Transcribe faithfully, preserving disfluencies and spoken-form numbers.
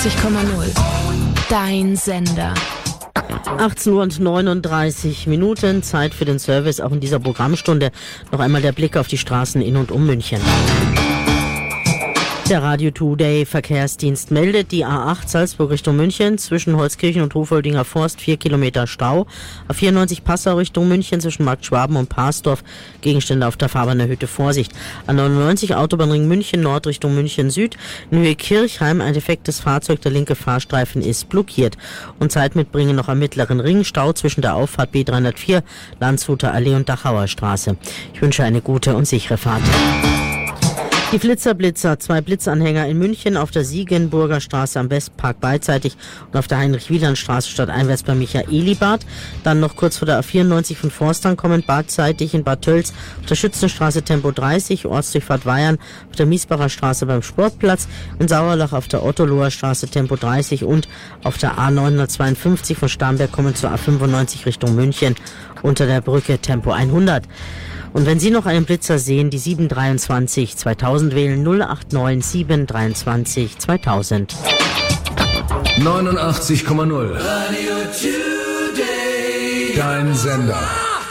neunundachtzig Komma null. Dein Sender. achtzehn Uhr und neununddreißig Minuten, Zeit für den Service, auch in dieser Programmstunde. Noch einmal der Blick auf die Straßen in und um München. Der Radio Today Verkehrsdienst meldet, die A acht Salzburg Richtung München zwischen Holzkirchen und Hofoldinger Forst vier Kilometer Stau. A vierundneunzig Passau Richtung München zwischen Markt Schwaben und Parsdorf Gegenstände auf der Fahrbahn erhöhte Vorsicht. A neunundneunzig Autobahnring München Nord Richtung München Süd in Höhe Kirchheim ein defektes Fahrzeug, der linke Fahrstreifen ist blockiert. Und Zeit mitbringen noch am mittleren Ring Stau zwischen der Auffahrt B dreihundertvier Landshuter Allee und Dachauer Straße. Ich wünsche eine gute und sichere Fahrt. Die Flitzerblitzer, zwei Blitzanhänger in München auf der Siegenburger Straße am Westpark beidseitig und auf der Heinrich-Wieland-Straße stadteinwärts bei Michaelibad. Dann noch kurz vor der A vierundneunzig von Forstern kommend beidseitig in Bad Tölz auf der Schützenstraße Tempo dreißig, Ortsdurchfahrt Weyern auf der Miesbacher Straße beim Sportplatz, in Sauerlach auf der Ottoloher Straße Tempo dreißig und auf der A neunhundertzweiundfünfzig von Starnberg kommend zur A fünfundneunzig Richtung München unter der Brücke Tempo hundert. Und wenn Sie noch einen Blitzer sehen, die sieben dreiundzwanzig zweitausend wählen, null acht neun sieben dreiundzwanzig zweitausend. neunundachtzig Komma null. Radio Today. Dein Sender.